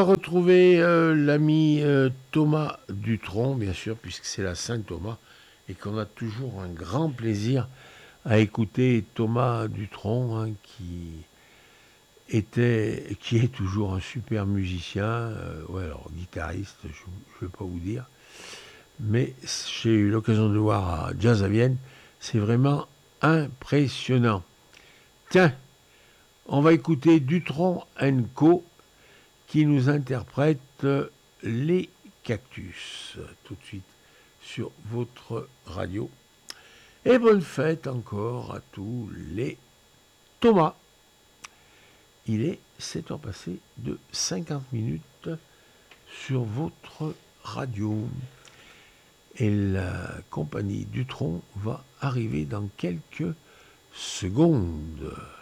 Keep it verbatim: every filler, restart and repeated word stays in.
On va retrouver euh, l'ami euh, Thomas Dutronc, bien sûr, puisque c'est la Saint-Thomas, et qu'on a toujours un grand plaisir à écouter Thomas Dutronc, hein, qui était, qui est toujours un super musicien, euh, ouais, alors guitariste, je ne vais pas vous dire, mais j'ai eu l'occasion de le voir à Jazz à Vienne, c'est vraiment impressionnant. Tiens, on va écouter Dutronc and Co, qui nous interprète Les Cactus, tout de suite sur votre radio. Et bonne fête encore à tous les Thomas. Il est sept heures passées de cinquante minutes sur votre radio. Et la compagnie Dutronc va arriver dans quelques secondes.